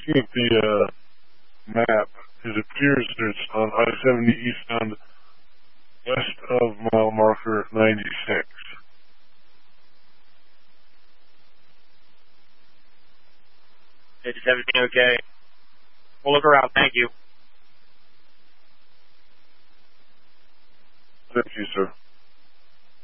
looking at the map, it appears that it's on I-70 eastbound west of mile marker 96. Is everything okay? We'll look around. Thank you. Thank you, sir.